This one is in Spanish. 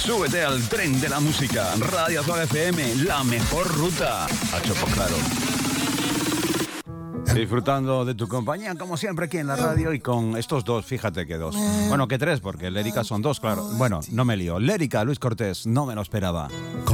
Súbete al tren de la música. Radio Azul FM, la mejor ruta. A Chopo Claro. Disfrutando de tu compañía, como siempre, aquí en la radio. Y con estos dos, fíjate que dos. Bueno, que tres, porque Lérica son dos, claro. Bueno, no me lío. Lérica, Luis Cortés, no me lo esperaba.